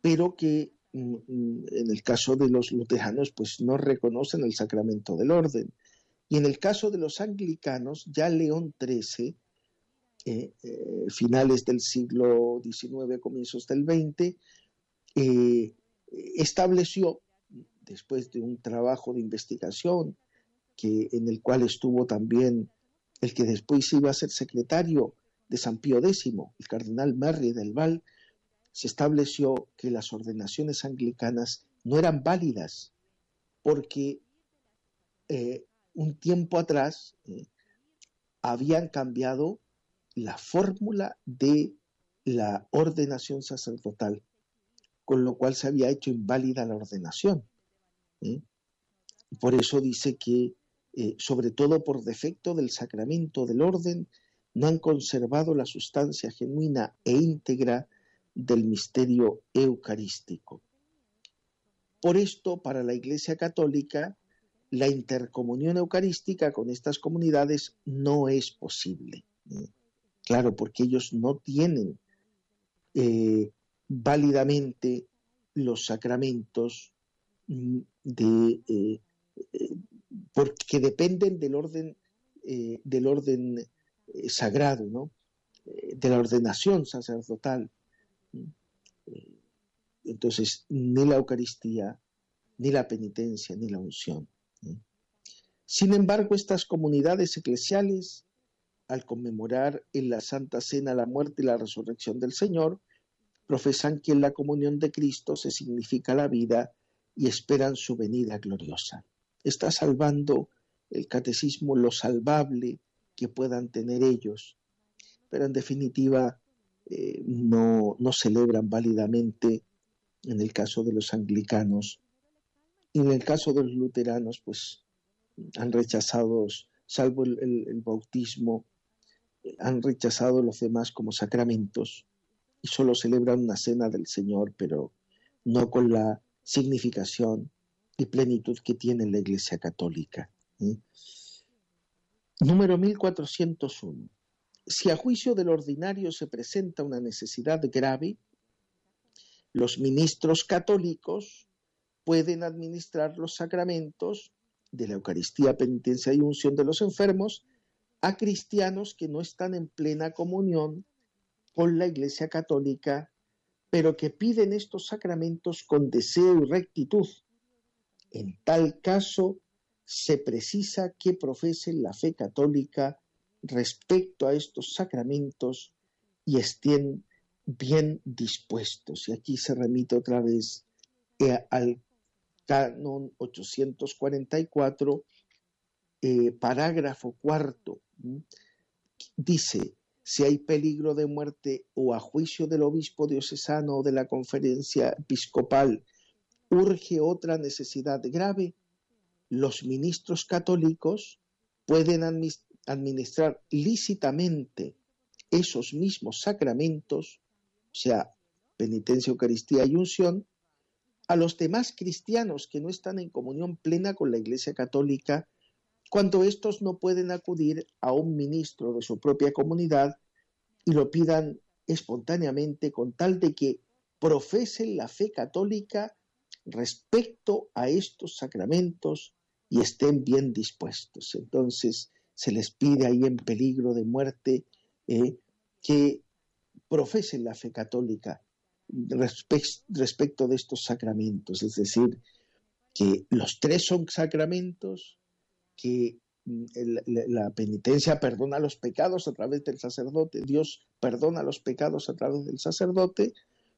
pero que en el caso de los luteranos pues no reconocen el sacramento del orden. Y en el caso de los anglicanos, ya León XIII, finales del siglo XIX, comienzos del XX, estableció, después de un trabajo de investigación en el cual estuvo también el que después iba a ser secretario de San Pío X, el cardenal Merry del Val, se estableció que las ordenaciones anglicanas no eran válidas porque un tiempo atrás habían cambiado la fórmula de la ordenación sacerdotal, con lo cual se había hecho inválida la ordenación. Por eso dice que, sobre todo por defecto del sacramento del orden, no han conservado la sustancia genuina e íntegra del misterio eucarístico. Por esto, para la Iglesia Católica, la intercomunión eucarística con estas comunidades no es posible. Claro, porque ellos no tienen válidamente los sacramentos porque dependen del orden sagrado, ¿no? De la ordenación sacerdotal. Entonces, ni la Eucaristía, ni la penitencia, ni la unción. Sin embargo, estas comunidades eclesiales, al conmemorar en la Santa Cena la muerte y la resurrección del Señor, profesan que en la comunión de Cristo se significa la vida y esperan su venida gloriosa. Está salvando el catecismo lo salvable que puedan tener ellos, pero en definitiva no celebran válidamente en el caso de los anglicanos, y en el caso de los luteranos pues han rechazado, salvo el bautismo, han rechazado los demás como sacramentos y solo celebran una cena del Señor, pero no con la significación y plenitud que tiene la Iglesia Católica. Número 1401. Si a juicio del ordinario se presenta una necesidad grave, los ministros católicos pueden administrar los sacramentos de la Eucaristía, penitencia y unción de los enfermos a cristianos que no están en plena comunión con la Iglesia Católica, pero que piden estos sacramentos con deseo y rectitud. En tal caso, se precisa que profesen la fe católica respecto a estos sacramentos y estén bien dispuestos. Y aquí se remite otra vez al canon 844, parágrafo cuarto. Dice: si hay peligro de muerte o a juicio del obispo diocesano o de la conferencia episcopal urge otra necesidad grave, los ministros católicos pueden administrar lícitamente esos mismos sacramentos, o sea, penitencia, Eucaristía y unción, a los demás cristianos que no están en comunión plena con la Iglesia Católica, cuando éstos no pueden acudir a un ministro de su propia comunidad y lo pidan espontáneamente, con tal de que profesen la fe católica respecto a estos sacramentos y estén bien dispuestos. Entonces se les pide ahí en peligro de muerte que profesen la fe católica respecto de estos sacramentos, es decir, que los tres son sacramentos, que la penitencia perdona los pecados a través del sacerdote, Dios perdona los pecados a través del sacerdote,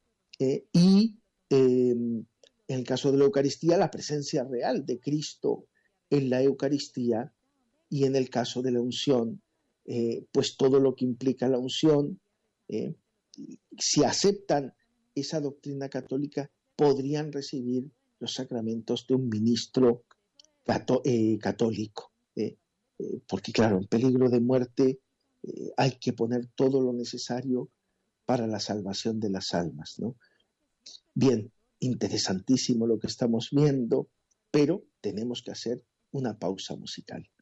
y en el caso de la Eucaristía, la presencia real de Cristo en la Eucaristía, y en el caso de la unción, pues todo lo que implica la unción. Si aceptan esa doctrina católica, podrían recibir los sacramentos de un ministro católico, porque claro, en peligro de muerte hay que poner todo lo necesario para la salvación de las almas, ¿no? Bien, interesantísimo lo que estamos viendo, pero tenemos que hacer una pausa musical.